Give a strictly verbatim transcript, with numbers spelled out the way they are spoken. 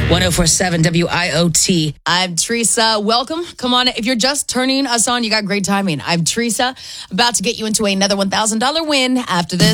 ten forty-seven W I O T. I'm Teresa. Welcome. Come on. If you're just turning us on, you got great timing. I'm Teresa, about to get you into another one thousand dollars win after this.